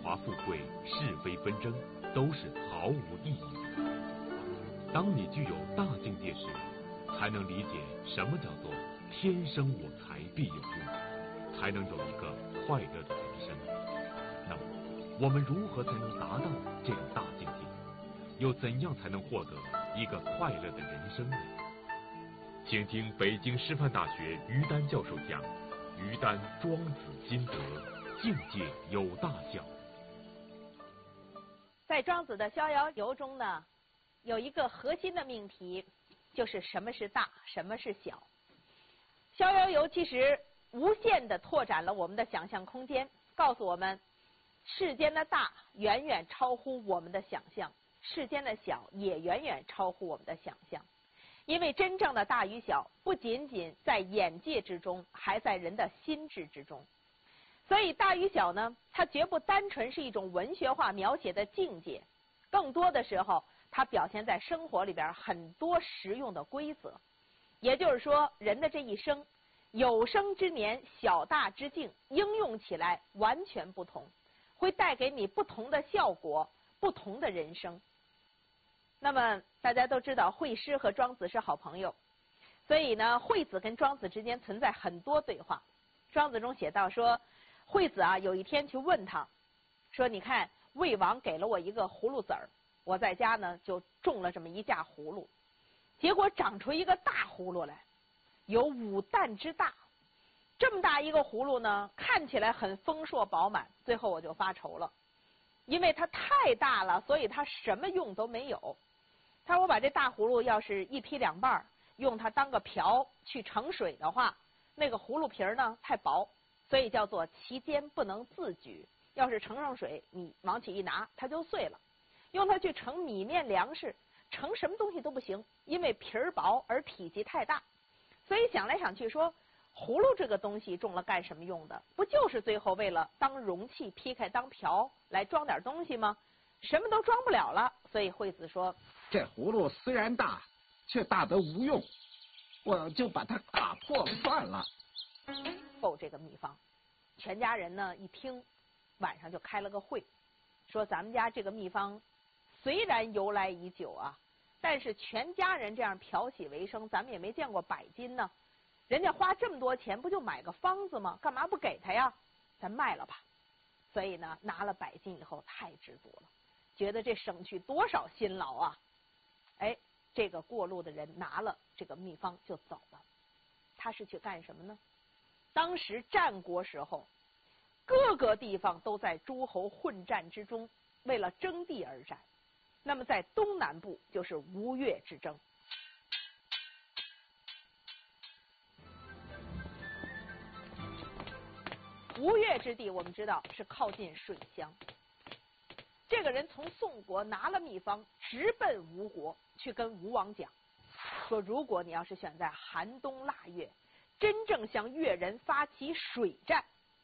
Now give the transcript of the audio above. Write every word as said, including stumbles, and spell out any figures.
华富贵、是非纷争都是毫无意义的。当你具有大境界时，才能理解什么叫做天生我材必有用，才能有一个快乐的人生。那么，我们如何才能达到这种大境界？又怎样才能获得一个快乐的人生呢？请听北京师范大学于丹教授讲于丹庄子心得，境界有大小。 在庄子的逍遥游中呢，有一个核心的命题，就是什么是大，什么是小。逍遥游其实无限地拓展了我们的想象空间，告诉我们世间的大远远超乎我们的想象，世间的小也远远超乎我们的想象。因为真正的大与小不仅仅在眼界之中，还在人的心智之中。所以大与小呢，它绝不单纯是一种文学化描写的境界，更多的时候它表现在生活里边很多实用的规则。也就是说，人的这一生，有生之年，小大之境应用起来完全不同，会带给你不同的效果，不同的人生。那么大家都知道，惠施和庄子是好朋友，所以呢，惠子跟庄子之间存在很多对话。庄子中写到说，惠子啊有一天去问他，说你看魏王给了我一个葫芦籽儿，我在家呢就种了这么一架葫芦，结果长出一个大葫芦来，有五担之大。这么大一个葫芦呢，看起来很丰硕饱满，最后我就发愁了，因为它太大了，所以它什么用都没有。他说我把这大葫芦要是一劈两半，用它当个瓢去盛水的话，那个葫芦皮儿呢太薄，所以叫做其间不能自举，要是盛上水，你往起一拿它就碎了。用它去盛米面粮食，盛什么东西都不行，因为皮儿薄而体积太大。所以想来想去说，葫芦这个东西种了干什么用的？不就是最后为了当容器劈开当瓢来装点东西吗？什么都装不了了。所以惠子说， 这葫芦虽然大，却大得无用，我就把它打破了算了。 后这个秘方，全家人呢一听，晚上就开了个会，说咱们家这个秘方虽然由来已久啊，但是全家人这样漂洗为生，咱们也没见过百金呢。人家花这么多钱，不就买个方子吗？干嘛不给他呀？咱卖了吧。所以呢，拿了百金以后太知足了，觉得这省去多少辛劳啊！哎，这个过路的人拿了这个秘方就走了。他是去干什么呢？当时战国时候，各个地方都在诸侯混战之中，为了争地而战。那么在东南部就是吴越之争。吴越之地我们知道是靠近水乡，这个人从宋国拿了秘方，直奔吴国去跟吴王讲，说如果你要是选在寒冬腊月真正向越人发起水战，